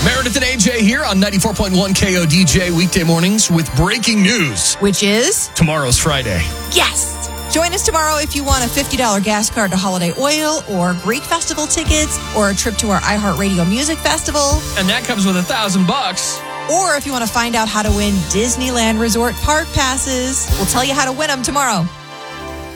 Meredith and AJ here on 94.1 KODJ weekday mornings with breaking news. Which is? Tomorrow's Friday. Yes! Join us tomorrow if you want a $50 gas card to Holiday Oil or Greek Festival tickets or a trip to our iHeartRadio Music Festival. And that comes with $1,000. Or if you want to find out how to win Disneyland Resort Park passes. We'll tell you how to win them tomorrow.